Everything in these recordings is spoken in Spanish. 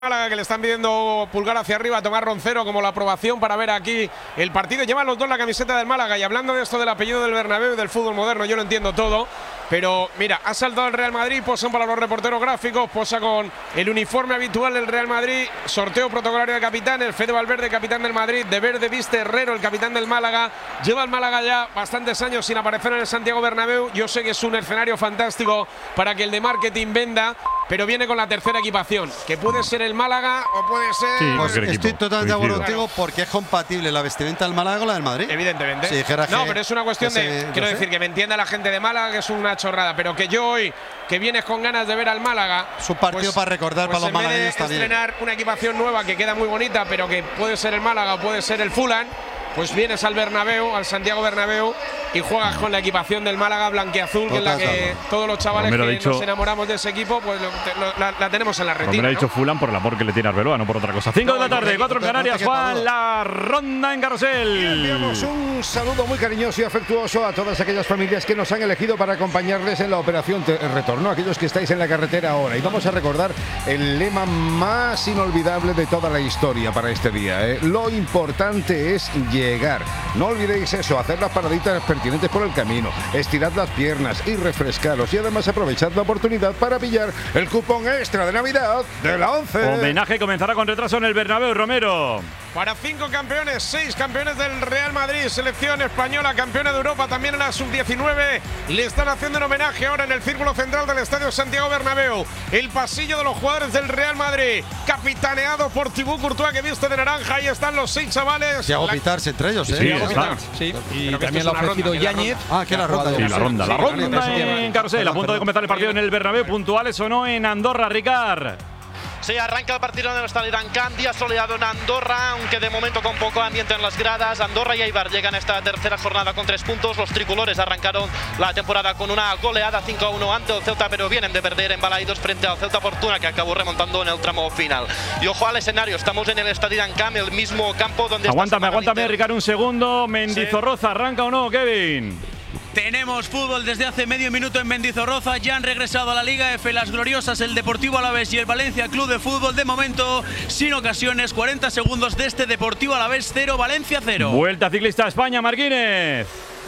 Málaga, que le están pidiendo pulgar hacia arriba a Tomás Roncero como la aprobación para ver aquí el partido. Llevan los dos la camiseta del Málaga. Y hablando de esto del apellido del Bernabéu y del fútbol moderno, yo lo entiendo todo, pero mira, ha saltado el Real Madrid, posan para los reporteros gráficos, posa con el uniforme habitual del Real Madrid, sorteo protocolario de capitanes, Fede Valverde, capitán del Madrid, de verde viste Herrero, el capitán del Málaga. Lleva el Málaga ya bastantes años sin aparecer en el Santiago Bernabéu. Yo sé que es un escenario fantástico para que el de marketing venda, pero viene con la tercera equipación, que puede ser el Málaga o puede ser… Sí, pues estoy totalmente de acuerdo contigo, porque es compatible la vestimenta del Málaga con la del Madrid. Evidentemente. Si dijeras no, que, pero es una cuestión de… Quiero decir, que me entienda la gente de Málaga, que es una chorrada, pero que yo hoy, que vienes con ganas de ver al Málaga… Es un partido para recordar para los malagueños también. Estrenar una equipación nueva que queda muy bonita, pero que puede ser el Málaga o puede ser el Fulham, pues vienes al Bernabéu, al Santiago Bernabéu, y juegas con la equipación del Málaga blanquiazul, que es la que todos los chavales que nos enamoramos de ese equipo, pues la tenemos en la retina. Me lo ha dicho Fulham por el amor que le tiene a Arbeloa, no por otra cosa. 5 de la tarde, 4 en Canarias, Juan, la ronda en Carrusel. Enviamos un saludo muy cariñoso y afectuoso a todas aquellas familias que nos han elegido para acompañarles en la operación retorno, aquellos que estáis en la carretera ahora. Y vamos a recordar el lema más inolvidable de toda la historia para este día, ¿eh? Lo importante es llegar. No olvidéis eso, hacer las paraditas pertinentes por el camino, estirad las piernas y refrescaros, y además aprovechad la oportunidad para pillar el cupón extra de Navidad de la 11. Homenaje comenzará con retraso en el Bernabéu, Romero. Para 5 campeones, 6 campeones del Real Madrid, selección española, campeona de Europa, también en la sub-19. Le están haciendo un homenaje ahora en el círculo central del Estadio Santiago Bernabéu. El pasillo de los jugadores del Real Madrid, capitaneado por Thibaut Courtois, que viste de naranja. Ahí están los 6 chavales. Y hago pitarse entre ellos, ¿eh? Sí, y también lo ha ofrecido Yáñez. Ah, que la ronda. Sí, la ronda en Carrusel. A punto de comenzar el partido en el Bernabéu. Puntuales o no en Andorra, Ricard. Sí, arranca el partido en el Estadio Can, día soleado en Andorra, aunque de momento con poco ambiente en las gradas. Andorra y Eibar llegan a esta tercera jornada con 3 puntos. Los tricolores arrancaron la temporada con una goleada 5-1 ante el Ceuta, pero vienen de perder en Balaidos frente al Ceuta Fortuna, que acabó remontando en el tramo final. Y ojo al escenario, estamos en el Estadio Can, el mismo campo donde… Aguántame, Ricardo, un segundo. Mendizorroza, ¿arranca o no, Kevin? Tenemos fútbol desde hace medio minuto en Mendizorroza. Ya han regresado a la Liga F las gloriosas, el Deportivo Alavés y el Valencia Club de Fútbol. De momento, sin ocasiones, 40 segundos de este Deportivo Alavés 0, Valencia 0. Vuelta ciclista a España, Marquínez.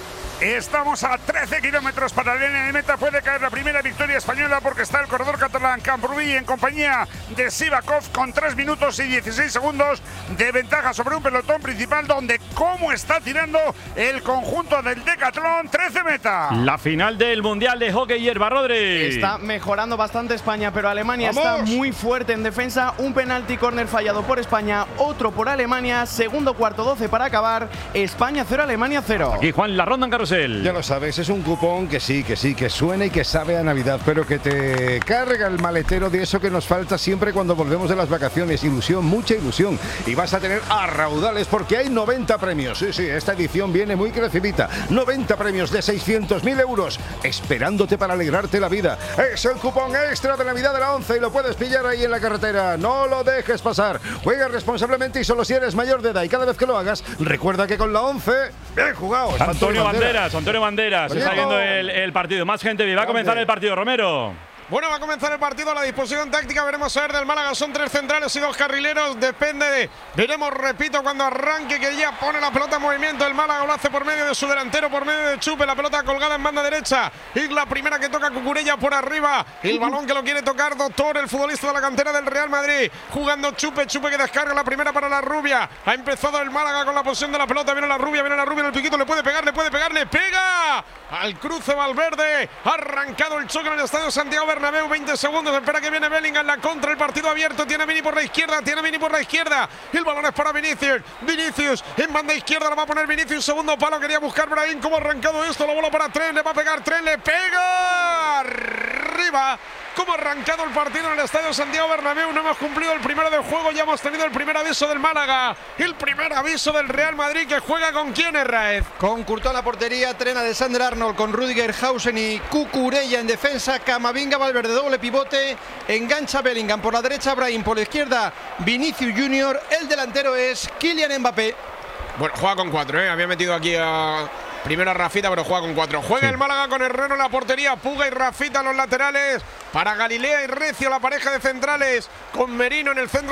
Estamos a 13 kilómetros para la línea de meta. Puede caer la primera victoria española porque está el corredor catalán Camprubí en compañía de Sivakov con 3 minutos y 16 segundos de ventaja sobre un pelotón principal donde cómo está tirando el conjunto del Decatlón. 13 meta. La final del Mundial de Hockey Hierba, Rodri. Está mejorando bastante España, pero Alemania está muy fuerte en defensa. Un penalti córner fallado por España, otro por Alemania. Segundo cuarto, 12 para acabar. España 0, Alemania 0. Aquí Juan, la ronda en Carrusel. Ya lo sabes, es un cupón que sí, que suena y que sabe a Navidad, pero que te carga el maletero de eso que nos falta siempre cuando volvemos de las vacaciones. Ilusión, mucha ilusión. Y vas a tener a raudales porque hay 90 premios. Sí, esta edición viene muy crecidita. 90 premios de 600.000 euros esperándote para alegrarte la vida. Es el cupón extra de Navidad de la 11 y lo puedes pillar ahí en la carretera. No lo dejes pasar. Juega responsablemente y solo si eres mayor de edad. Y cada vez que lo hagas, recuerda que con la 11, bien jugado. Antonio Banderas, está viendo el partido. Más gente, va a comenzar el partido, Romero. Bueno, va a comenzar el partido a la disposición táctica. Veremos a ver del Málaga. Son 3 centrales y 2 carrileros. Depende de… Veremos, repito, cuando arranque, que ya pone la pelota en movimiento. El Málaga lo hace por medio de su delantero, por medio de Chupe. La pelota colgada en banda derecha. Y la primera que toca Cucurella por arriba. El balón que lo quiere tocar Doctor, el futbolista de la cantera del Real Madrid. Jugando Chupe que descarga la primera para la Rubia. Ha empezado el Málaga con la posición de la pelota. Viene la Rubia en el piquito. Le puede pegar, le pega. Al cruce Valverde. Ha arrancado el choque en el Estadio Santiago Bernabéu, 20 segundos, espera que viene Bellingham, la contra, el partido abierto, tiene Vini por la izquierda, el balón es para Vinicius, en banda izquierda lo va a poner Vinicius, segundo palo, quería buscar Brahim, cómo ha arrancado esto, la bola para Trent, le va a pegar Trent, le pega, arriba. Cómo ha arrancado el partido en el Estadio Santiago Bernabéu. No hemos cumplido el primero del juego. Ya hemos tenido el primer aviso del Málaga. El primer aviso del Real Madrid, que juega con quién, Raez. Con Courtois en la portería, Trent, Alexander-Arnold, con Rüdiger, Hausen y Cucurella en defensa. Camavinga, Valverde, doble pivote. Engancha Bellingham por la derecha, Brahim por la izquierda, Vinicius Junior. El delantero es Kylian Mbappé. Bueno, juega con 4, ¿eh? Había metido aquí primero a Rafita, pero juega con 4. Juega el Málaga con Herrero en la portería, Puga y Rafita en los laterales. para Galilea y Recio, la pareja de centrales, con Merino en el centro